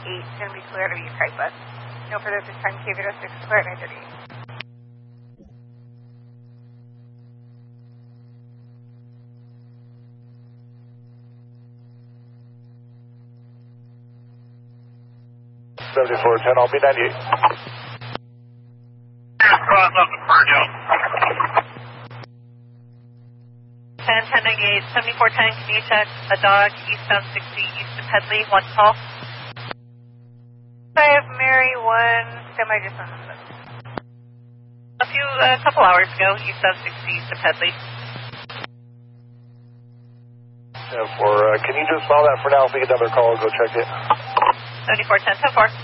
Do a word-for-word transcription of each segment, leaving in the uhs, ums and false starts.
eight. It's going to be clear to be a kite bus. No further at this time. K V O six, clear at nine thirty-eight. seventy-four ten, I'll be ninety-eight. Cross up to Purdue. ten ten ninety-eight, seventy-four ten, can you check a dog eastbound sixty east of Headley, one tall? five Mary one, semi just on the foot. A few, a couple hours ago, eastbound sixty east of Headley. ten four, uh, can you just follow that for now? If we get another call, we'll go check it. seventy-four ten, ten four.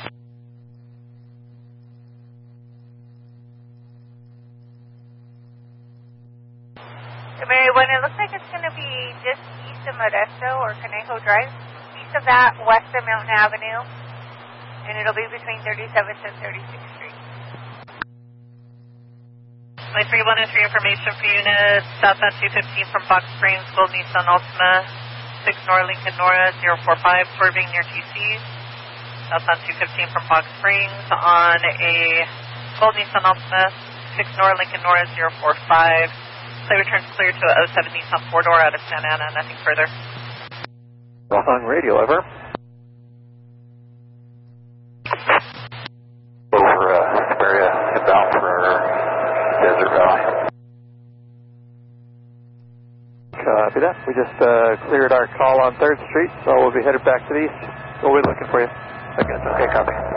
Mary one, it looks like it's going to be just east of Modesto or Conejo Drive. East of that, west of Mountain Avenue. And it'll be between thirty-seventh and thirty-sixth Street. My three one oh three information for units, southbound two fifteen from Fox Springs, Gold Nissan Altima, six Nora Lincoln Nora, zero four five, swerving near T C. Southbound two fifteen from Fox Springs on a Gold Nissan Altima, six Nora Lincoln Nora, zero four five. Play returns clear to a oh seven Nissan four-door out of Santa Ana, nothing further. On radio, over. Over uh, area inbound for Desert Valley. Copy that. We just uh, cleared our call on third Street, so we'll be headed back to the east. We'll be looking for you. Okay, okay, copy.